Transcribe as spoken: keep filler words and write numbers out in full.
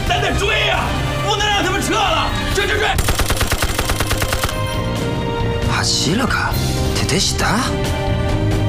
咱得追呀，不能让他们撤了！追追追！ 走るか？手でした？